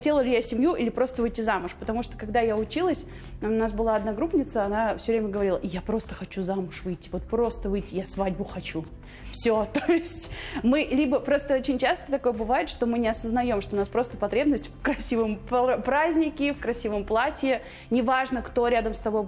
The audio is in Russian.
Хотела ли я семью или просто выйти замуж? Потому что, когда я училась, у нас была одногруппница, она все время говорила: я просто хочу замуж выйти, вот просто выйти, я свадьбу хочу. Все, то есть мы либо просто очень часто такое бывает, что мы не осознаем, что у нас просто потребность в красивом празднике, в красивом платье, неважно, кто рядом с тобой